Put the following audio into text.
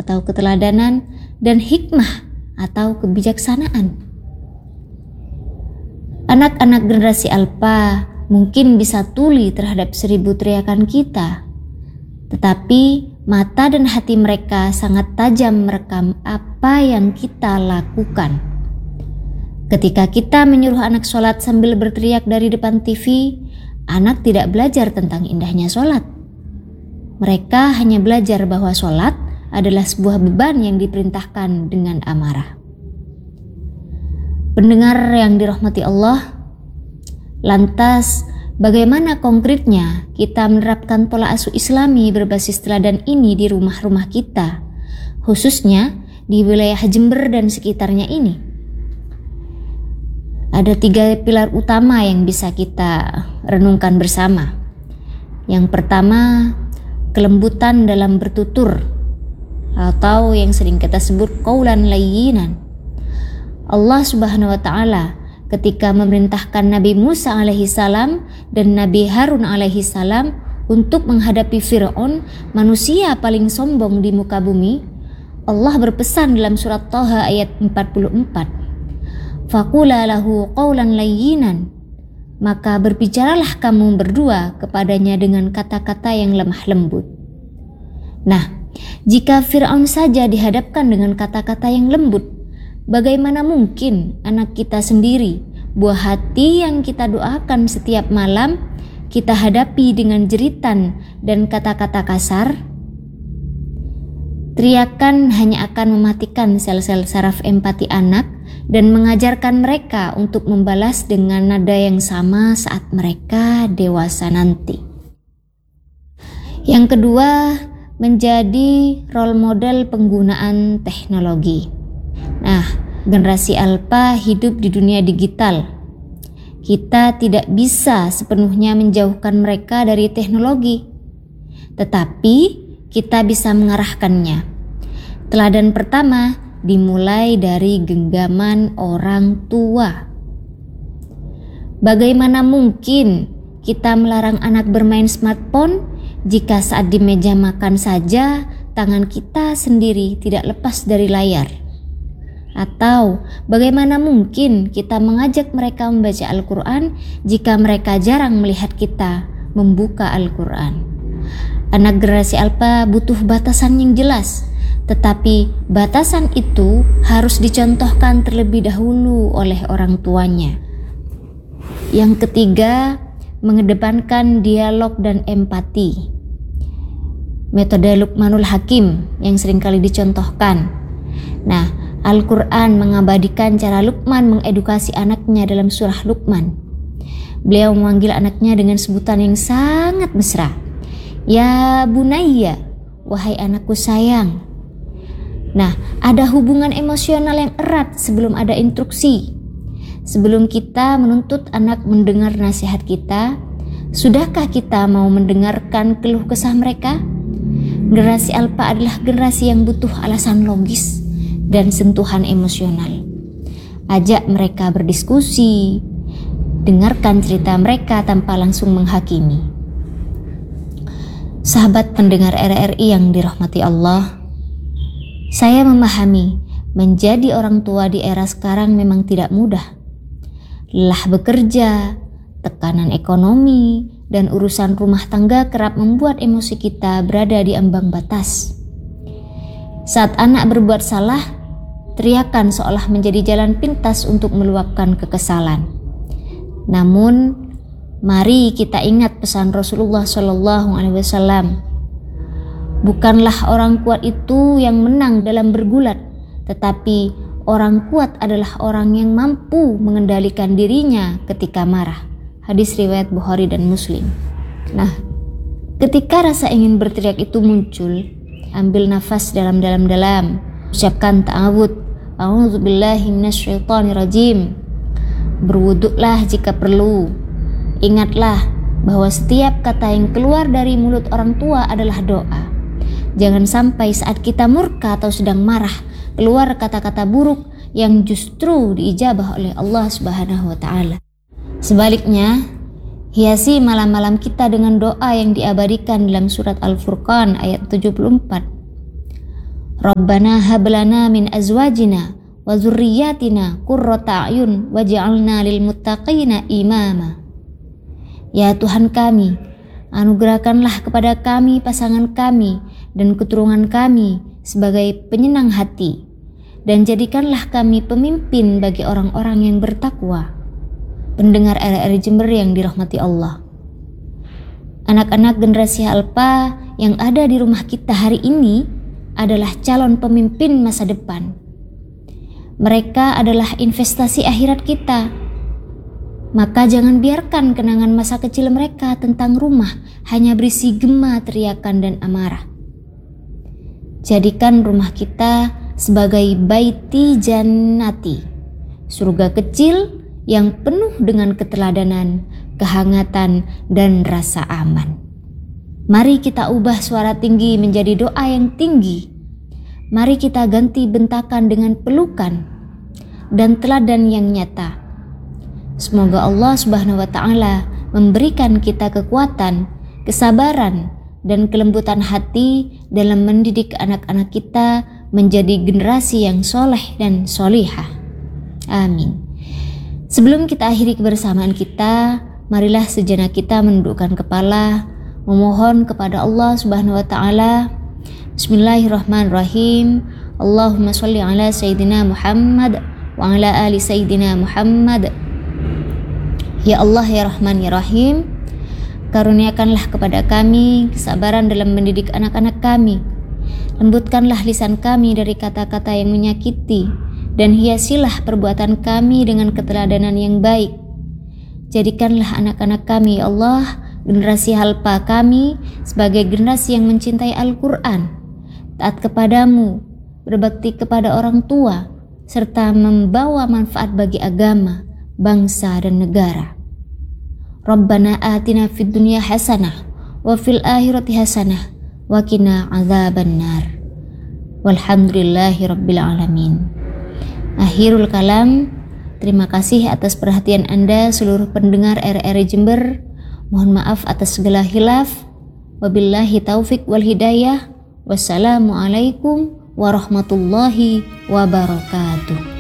atau keteladanan, dan hikmah atau kebijaksanaan. Anak-anak generasi alfa mungkin bisa tuli terhadap 1000 teriakan kita, tetapi mata dan hati mereka sangat tajam merekam apa yang kita lakukan. Ketika kita menyuruh anak sholat sambil berteriak dari depan TV, anak tidak belajar tentang indahnya sholat. Mereka hanya belajar bahwa sholat adalah sebuah beban yang diperintahkan dengan amarah. Pendengar yang dirahmati Allah, lantas bagaimana konkretnya kita menerapkan pola asuh Islami berbasis teladan ini di rumah-rumah kita, khususnya di wilayah Jember dan sekitarnya ini? Ada 3 pilar utama yang bisa kita renungkan bersama. Yang pertama, kelembutan dalam bertutur, atau yang sering kita sebut qaulan layyinan. Allah Subhanahu wa taala ketika memerintahkan Nabi Musa alaihi salam dan Nabi Harun alaihi salam untuk menghadapi Fir'aun, manusia paling sombong di muka bumi, Allah berpesan dalam surat Thaha ayat 44, faqula lahu qaulan layyinan, maka berbicaralah kamu berdua kepadanya dengan kata-kata yang lemah lembut. Nah, jika Fir'aun saja dihadapkan dengan kata-kata yang lembut, bagaimana mungkin anak kita sendiri, buah hati yang kita doakan setiap malam, kita hadapi dengan jeritan dan kata-kata kasar? Teriakan hanya akan mematikan sel-sel saraf empati anak dan mengajarkan mereka untuk membalas dengan nada yang sama saat mereka dewasa nanti. Yang kedua, menjadi role model penggunaan teknologi. Nah, generasi alfa hidup di dunia digital. Kita tidak bisa sepenuhnya menjauhkan mereka dari teknologi, tetapi kita bisa mengarahkannya. Teladan pertama dimulai dari genggaman orang tua. Bagaimana mungkin kita melarang anak bermain smartphone jika saat di meja makan saja tangan kita sendiri tidak lepas dari layar? Atau bagaimana mungkin kita mengajak mereka membaca Al-Quran jika mereka jarang melihat kita membuka Al-Quran? Anak generasi alfa butuh batasan yang jelas, tetapi batasan itu harus dicontohkan terlebih dahulu oleh orang tuanya. Yang ketiga, mengedepankan dialog dan empati. Metode Luqmanul Hakim yang seringkali dicontohkan. Nah, Al-Quran mengabadikan cara Luqman mengedukasi anaknya dalam surah Luqman. Beliau memanggil anaknya dengan sebutan yang sangat mesra. Ya bunayya, wahai anakku sayang. Nah, ada hubungan emosional yang erat sebelum ada instruksi. Sebelum kita menuntut anak mendengar nasihat kita, sudahkah kita mau mendengarkan keluh kesah mereka? Generasi alfa adalah generasi yang butuh alasan logis dan sentuhan emosional. Ajak mereka berdiskusi, dengarkan cerita mereka tanpa langsung menghakimi. Sahabat pendengar RRI yang dirahmati Allah, saya memahami menjadi orang tua di era sekarang memang tidak mudah. Lelah bekerja, tekanan ekonomi, dan urusan rumah tangga kerap membuat emosi kita berada di ambang batas. Saat anak berbuat salah, teriakan seolah menjadi jalan pintas untuk meluapkan kekesalan. Namun, mari kita ingat pesan Rasulullah SAW. Bukanlah orang kuat itu yang menang dalam bergulat, tetapi orang kuat adalah orang yang mampu mengendalikan dirinya ketika marah. Hadis riwayat Bukhari dan Muslim. Nah, ketika rasa ingin berteriak itu muncul, ambil nafas dalam-dalam, ucapkan ta'awud, a'udzubillahi minasyaitonirrajim. Berwuduklah jika perlu. Ingatlah bahwa setiap kata yang keluar dari mulut orang tua adalah doa. Jangan sampai saat kita murka atau sedang marah keluar kata-kata buruk yang justru diijabah oleh Allah Subhanahu wa taala. Sebaliknya, hiasi malam-malam kita dengan doa yang diabadikan dalam surat Al-Furqan ayat 74. Rabbana hab lana min azwajina wa dzurriyyatina qurrata a'yun waj'alna lil muttaqina imama. Ya Tuhan kami, anugerahkanlah kepada kami pasangan kami dan keturunan kami sebagai penyenang hati, dan jadikanlah kami pemimpin bagi orang-orang yang bertakwa. Pendengar RRI Jember yang dirahmati Allah. Anak-anak generasi Alpa yang ada di rumah kita hari ini adalah calon pemimpin masa depan. Mereka adalah investasi akhirat kita. Maka jangan biarkan kenangan masa kecil mereka tentang rumah hanya berisi gema, teriakan, dan amarah. Jadikan rumah kita sebagai baiti jannati, surga kecil yang penuh dengan keteladanan, kehangatan, dan rasa aman. Mari kita ubah suara tinggi menjadi doa yang tinggi. Mari kita ganti bentakan dengan pelukan dan teladan yang nyata. Semoga Allah Subhanahu wa Ta'ala memberikan kita kekuatan, kesabaran, dan kelembutan hati dalam mendidik anak-anak kita menjadi generasi yang soleh dan solihah. Amin. Sebelum kita akhiri kebersamaan kita, marilah sejenak kita menundukkan kepala, memohon kepada Allah Subhanahu wa Ta'ala. Bismillahirrahmanirrahim. Allahumma sholli ala Sayyidina Muhammad wa ala ali Sayyidina Muhammad. Ya Allah ya Rahman ya Rahim, karuniakanlah kepada kami kesabaran dalam mendidik anak-anak kami. Lembutkanlah lisan kami dari kata-kata yang menyakiti, dan hiasilah perbuatan kami dengan keteladanan yang baik. Jadikanlah anak-anak kami ya Allah, generasi Halpa kami, sebagai generasi yang mencintai Al-Quran, taat kepadamu, berbakti kepada orang tua, serta membawa manfaat bagi agama, bangsa, dan negara. Rabbana atina fid dunya hasanah wa fil akhirati hasanah wa qina adzabannar. Walhamdulillahi rabbil alamin. Akhirul kalam. Terima kasih atas perhatian Anda seluruh pendengar RRI Jember. Mohon maaf atas segala khilaf. Wabillahi taufik wal hidayah. Wassalamualaikum warahmatullahi wabarakatuh.